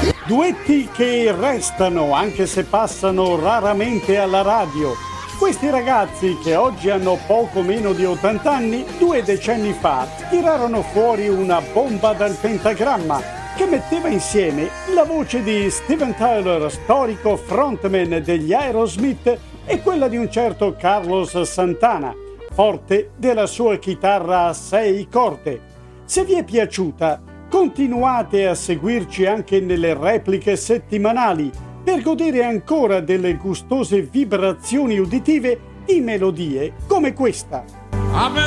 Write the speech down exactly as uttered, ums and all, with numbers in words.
Duetti che restano anche se passano raramente alla radio. Questi ragazzi, che oggi hanno poco meno di ottanta anni, due decenni fa tirarono fuori una bomba dal pentagramma che metteva insieme la voce di Steven Tyler, storico frontman degli Aerosmith, e quella di un certo Carlos Santana, forte della sua chitarra a sei corde. Se vi è piaciuta, continuate a seguirci anche nelle repliche settimanali per godere ancora delle gustose vibrazioni uditive di melodie come questa.